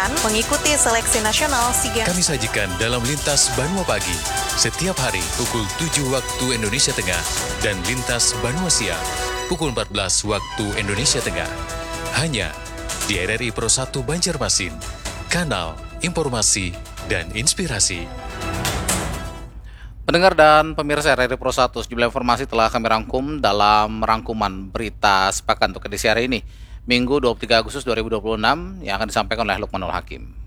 mengikuti seleksi nasional SEA Games. Kami sajikan dalam Lintas Banua Pagi, setiap hari pukul 7 waktu Indonesia Tengah dan Lintas Banua Siang, pukul 14 waktu Indonesia Tengah. Hanya di RRI Pro 1 Banjarmasin, kanal informasi dan inspirasi. Pendengar dan pemirsa RRI Pro 1, sejumlah informasi telah kami rangkum dalam rangkuman berita sepekan untuk edisi hari ini, Minggu 23 Agustus 2026, yang akan disampaikan oleh Lukmanul Hakim.